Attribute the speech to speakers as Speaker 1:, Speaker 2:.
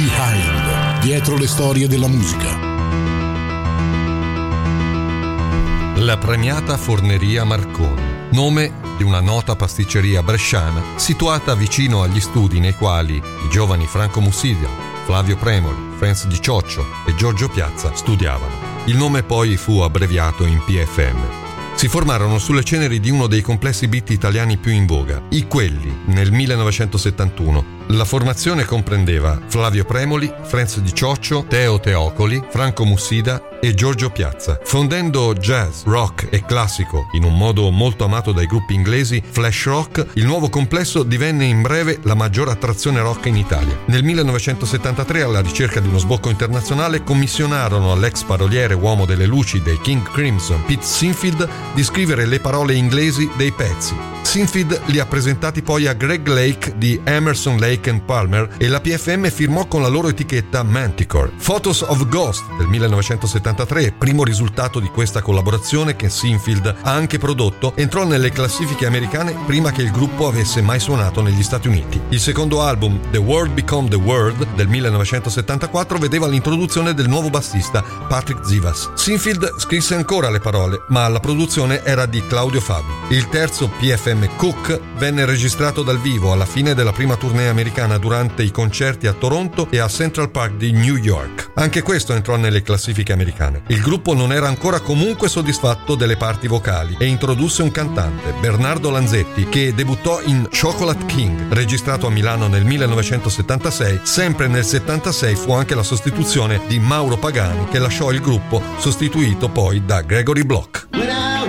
Speaker 1: Behind, dietro le storie della musica.
Speaker 2: La premiata Forneria Marconi, nome di una nota pasticceria bresciana situata vicino agli studi nei quali i giovani Franco Mussidia, Flavio Premoli, Franz Di Cioccio e Giorgio Piazza studiavano. Il nome poi fu abbreviato in PFM. Si formarono sulle ceneri di uno dei complessi beat italiani più in voga, i Quelli, nel 1971. La formazione comprendeva Flavio Premoli, Franz Di Cioccio, Teo Teocoli, Franco Mussida e Giorgio Piazza, fondendo jazz, rock e classico in un modo molto amato dai gruppi inglesi flash rock. Il nuovo complesso divenne in breve la maggiore attrazione rock in Italia. Nel 1973, alla ricerca di uno sbocco internazionale, commissionarono all'ex paroliere uomo delle luci dei King Crimson, Pete Sinfield, di scrivere le parole inglesi dei pezzi. Sinfield li ha presentati poi a Greg Lake di Emerson, Lake and Palmer e la PFM firmò con la loro etichetta Manticore. Photos of Ghost del 1973, primo risultato di questa collaborazione che Sinfield ha anche prodotto, entrò nelle classifiche americane prima che il gruppo avesse mai suonato negli Stati Uniti. Il secondo album, The World Become the World del 1974, vedeva l'introduzione del nuovo bassista Patrick Zivas. Sinfield scrisse ancora le parole, ma la produzione era di Claudio Fabi. Il terzo PFM Cook venne registrato dal vivo alla fine della prima tournée americana durante i concerti a Toronto e a Central Park di New York. Anche questo entrò nelle classifiche americane. Il gruppo non era ancora comunque soddisfatto delle parti vocali e introdusse un cantante, Bernardo Lanzetti, che debuttò in Chocolate King, registrato a Milano nel 1976. Sempre nel 76 fu anche la sostituzione di Mauro Pagani, che lasciò il gruppo, sostituito poi da Gregory Bloch.
Speaker 3: When I